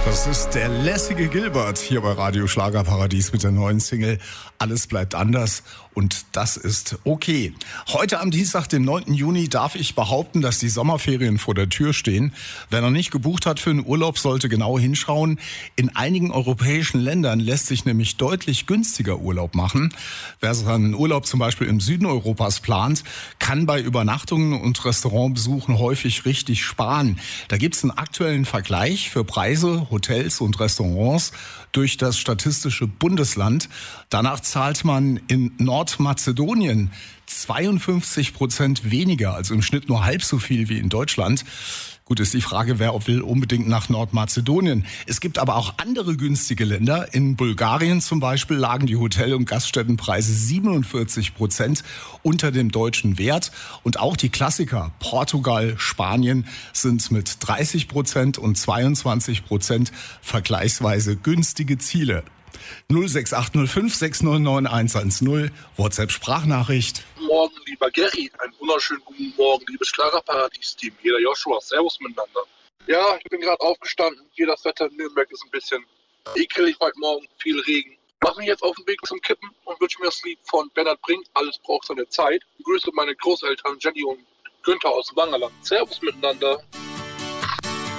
Das ist der lässige Gilbert hier bei Radio Schlagerparadies mit der neuen Single Alles bleibt anders und das ist okay. Heute am Dienstag, den 9. Juni, darf ich behaupten, dass die Sommerferien vor der Tür stehen. Wer noch nicht gebucht hat für einen Urlaub, sollte genau hinschauen. In einigen europäischen Ländern lässt sich nämlich deutlich günstiger Urlaub machen. Wer seinen Urlaub zum Beispiel im Süden Europas plant, kann bei Übernachtungen und Restaurantbesuchen häufig richtig sparen. Da gibt's einen aktuellen Vergleich für Preise, Hotels und Restaurants durch das Statistische Bundesland. Danach zahlt man in Nordmazedonien 52% weniger, also im Schnitt nur halb so viel wie in Deutschland. Gut, ist die Frage, wer will unbedingt nach Nordmazedonien. Es gibt aber auch andere günstige Länder. In Bulgarien zum Beispiel lagen die Hotel- und Gaststättenpreise 47% unter dem deutschen Wert. Und auch die Klassiker Portugal, Spanien sind mit 30% und 22% vergleichsweise günstige Ziele. 06805 699 110, WhatsApp-Sprachnachricht. Guten Morgen, lieber Gary. Einen wunderschönen guten Morgen, liebes Schlagerparadies-Team. Hier der Joshua. Servus miteinander. Ja, ich bin gerade aufgestanden. Hier das Wetter in Nürnberg ist ein bisschen ekelig heute Morgen. Viel Regen. Mach mich jetzt auf den Weg zum Kippen und wünsche mir das Lied von Bernhard Brink. Alles braucht seine Zeit. Ich grüße meine Großeltern Jenny und Günther aus Wangerland. Servus miteinander.